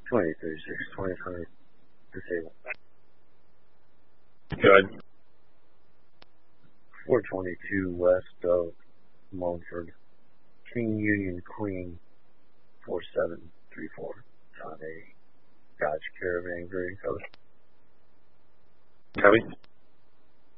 2036, 2020, disabled. Good. 422 west of Mumford. King Union Queen 4734. It's on a Dodge Caravan gray color. Copy.